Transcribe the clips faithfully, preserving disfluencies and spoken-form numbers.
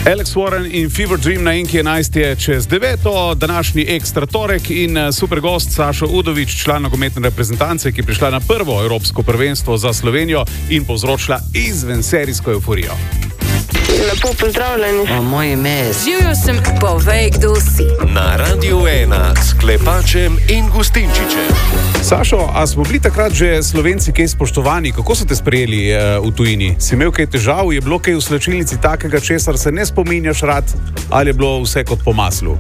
Alex Warren in Fever Dream na Enki enajst je čez deveto, današnji ekstra torek in super gost Sašo Udovič, član nogometne reprezentance, ki je prišla na prvo evropsko prvenstvo za Slovenijo in povzročila izvenserijsko euforijo. Lepo pozdravljeni. O, moje ime je... Živjo sem, povej, kdo si. Na Radiu ena s Klepačem in Gustinčičem. Sašo, a smo bili takrat že Slovenci kaj spoštovani? Kako so te sprejeli uh, v tujini? Si imel kaj težav? Je bilo kaj v slačilnici takega, česar se ne spominjaš rad? Ali je bilo vse kot po maslu?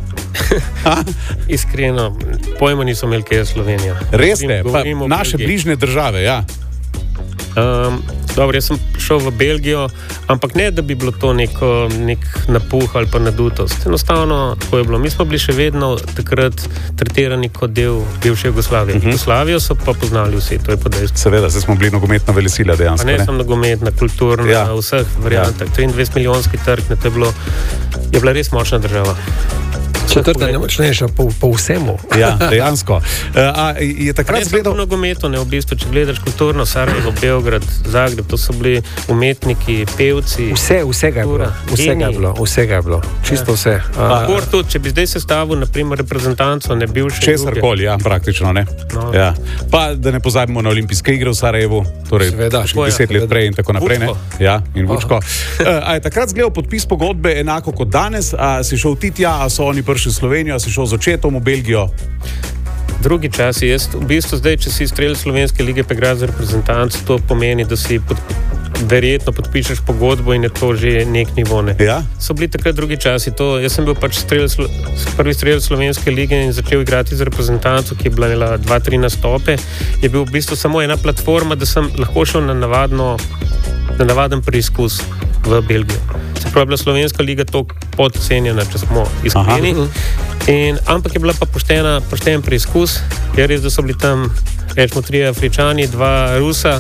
Iskreno, pojma niso imeli, kaj je Slovenija. Res ne? Pa naše bližnje države, ja. Um, dobro, jaz sem šel v Belgijo, ampak ne, da bi bilo to neko, nek napuh ali pa nadutost. Enostavno, tako je bilo. Mi smo bili še vedno takrat tretirani kot del bivše Jugoslavije. Uh-huh. Jugoslavijo so pa poznali vsi, to je pa dejstvo. Seveda, zdaj smo bili nogometna velesila dejansko. Pa ne, ne? Sem nogometna, kulturna, ja. V vseh variantah. Ja. triindvajset milijonski trg, ne, to je bilo, je bila res močna država. Četrta najmočnejša po, po vsemu. Ja, dejansko. A, je takrat zgledal... Ne, nogometu, ne, v bistvu, če gledaš kulturno, Sarajevo, Beograd, Zagreb, to so bili umetniki, pevci. Vse, vsega je bilo. Vsega je bilo, vsega je bilo. Čisto ja. Vse. Sport tudi, če bi zdaj sestavil, naprimer, reprezentanco, ne bil še česarkoli, ja, praktično, ne. No. Ja. Pa, da ne pozabimo na olimpijske igre v Sarajevu, torej Sveda, deset let prej in tako naprej, Vučko. Ne. Ja, in Vučko. A je takrat zgledal podpis pogodbe enako kot danes? A si šel ti tja, a so oni prišli v Slovenijo, si šel z očetom v Belgijo? Drugi čas je, v bistvu zdaj, če si strelj Slovenske lige pa igraš za reprezentanco, to pomeni, da si pod, verjetno podpišeš pogodbo in je to že nek nivo. Ne? Ja? So bili takrat drugi časi. To, jaz sem bil pač strelj, prvi strelj Slovenske lige in začel igrati za reprezentanco, ki je bila imela dva, tri nastope. Je bil v bistvu samo ena platforma, da sem lahko šel na, navadno, na navaden preizkus v Belgijo. Se pravi, bila Slovenska liga toliko podcenjena, če smo iskreni. In, ampak je bila pa poštena, pošten preizkus. Je res, da so bili tam, rečemo, trije Afričani, dva Rusa,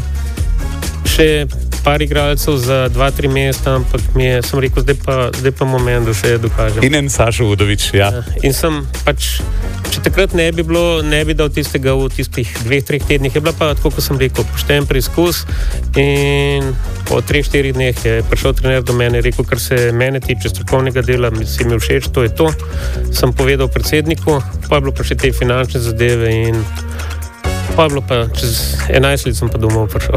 še par igralcev za dva, tri mesta, ampak mi je, sem rekel, zdaj pa, zdaj pa moment, da se dokažem. In en Sašo Udovič, ja. In sem pač, če takrat ne bi bilo, ne bi dal tistega v tistih dveh, treh tednih, je bila pa, tako kot sem rekel, pošten preizkus in po treh, štirih dneh je prišel trener do mene, rekel, kar se mene tiče strokovnega dela, mi si mi všeč, to je to. Sem povedal predsedniku, pa je bilo pa še te finančne zadeve in pa je bilo pa čez enajst let sem pa domov prišel.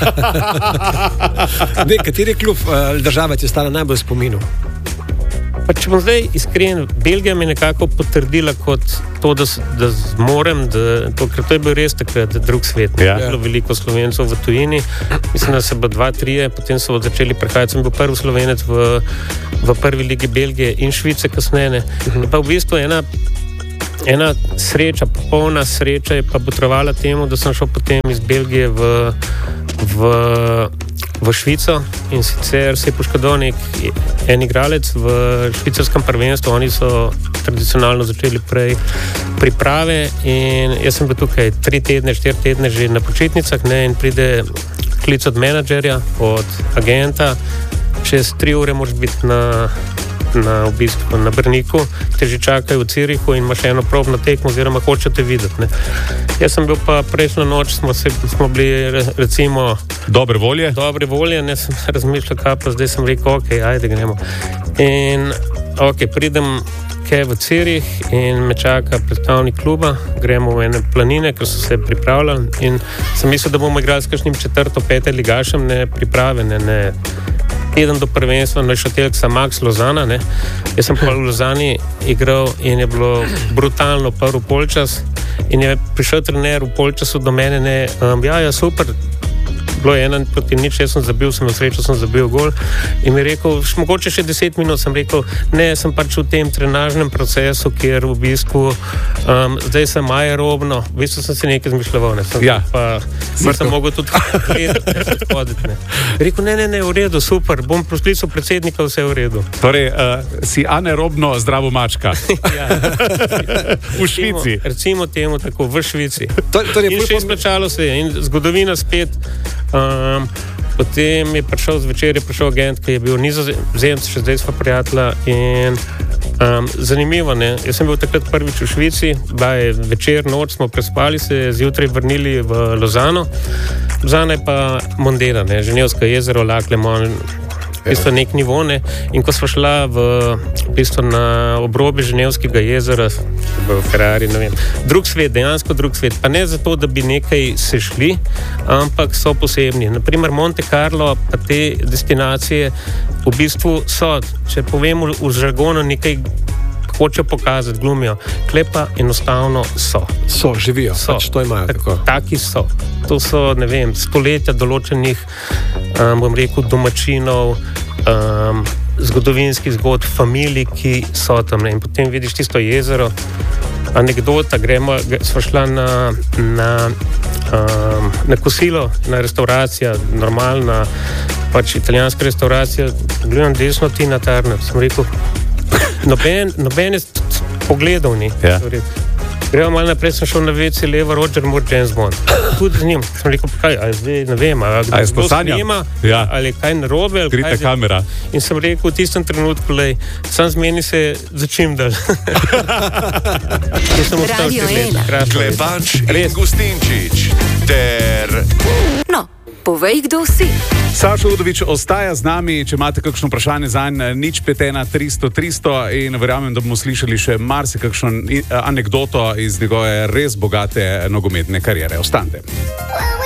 Dej, kateri klub uh, država ti je stala najbolj v spominu? Pa če bom zdaj iskren, Belgija mi je nekako potrdila kot to, da, da zmorem, da, to, ker to je bil res takrat drug svet. Ja. Je bilo veliko Slovencev v tujini, mislim, da se bo dva, trije, potem so začeli prihajati, sem bil prvi Slovenec v, v prvi ligi Belgije in Švice kasneje. Uh-huh. Pa v bistvu ena Ena sreča, popolna sreča je pa potrebovala temu, da sem šel potem iz Belgije v, v, v Švico in sicer se je poškodoval nek en igralec v švicarskem prvenstvu. Oni so tradicionalno začeli prej priprave in jaz sem bil tukaj tri tedne, štiri tedne že na počitnicah, ne, in pride klic od menadžerja, od agenta, čez tri ure moraš biti na na, v bistvu, na Brniku, te že čakajo v Cirihu in imaš eno probno tekmo oziroma hoče te videti. Ne. Jaz sem bil pa prejšnjo noč, smo, se, smo bili recimo dobre volje, dobre volje, ne sem razmišljal, kaj pa zdaj sem rekel, ok, ajde gremo. In ok, pridem kaj v Cirih in me čaka predstavnik kluba, gremo v ene planine, ker so se pripravljali in sem mislil, da bomo igrali s kakšnim četrto, pete ligašem, ne priprave, ne, ne teden do prvenstva, na Šotelksa Max Lozana, ne. Jaz sem pa v Lozani igral in je bilo brutalno prvi polčas in je prišel trener v polčasu do mene, ne, um, ja, ja, super, bilo je ena proti nič, jaz sem zabil, sem srečo, sem zabil gol in mi je rekel, mogoče še deset minut, sem rekel, ne, sem pač v tem trenažnem procesu, kjer v bistvu um, zdaj sem aerobno, v bistvu sem se nekaj zmišljal, ne, sem ja. pa sem mogel tudi gledati, hoditi, ne. Rekel, ne, ne, ne, v redu, super, bom prosklical predsednika, vse v redu. Torej, uh, si anaerobno zdravo mačka. Ja. V Švici. Recimo, recimo temu tako, v Švici. To, to in še izplačalo se je in zgodovina spet. Um, potem je prišel zvečer, je prišel agent, ki je bil Nizozemec, še zdaj sva prijatelja in um, zanimivo, ne, jaz sem bil takrat prvič v Švici, bila je večer, noč, smo prespali se, zjutraj vrnili v Lozano. Lozana je pa Mondela, ne, Ženevsko jezero, Lac Le Mans, v bistvu nek nivo. Ne? In ko smo šla v, v bistvu na obrobje Ženevskega jezera, v Ferrari, ne vem, drug svet, dejansko drug svet. Pa ne zato, da bi nekaj sešli, ampak so posebni. Naprimer Monte Carlo, pa te destinacije v bistvu so, če povemo v žargonu, nekaj hočejo pokazati, glumijo. Klepa enostavno so. So, živijo, so. Pač to imajo. Tak, Tako. taki so. To so, ne vem, stoletja določenih, um, bom rekel, domačinov, um, zgodovinskih zgodb, familij, ki so tam. Ne? In potem vidiš tisto jezero. Anekdota, gremo, smo šla na, na, um, na kosilo, na restauracijo, normalna, pač italijanska restauracija. Gledam desno, Tina Turner. Sem rekel, Noben, nobene pogledov ni. Ja. Gremo malo naprej, sem šel na vece levo, Roger Moore, James Bond. Tudi z njim. Sem rekel, kaj, ali ne vem, ali je sposanja? Ja. Ali kaj narobe. Skrita kamera. In sem rekel v tistem trenutku, lej, sam zmeni se začim dal. Radio ena. Klepač in Gustinčič ter... No, povej, kdo si. Sašo Udovič ostaja z nami, če imate kakšno vprašanje zanj, nič pet ena tristo tristo in verjamem, da bomo slišali še marsikakšno anekdoto iz njegove res bogate nogometne kariere. Ostanite.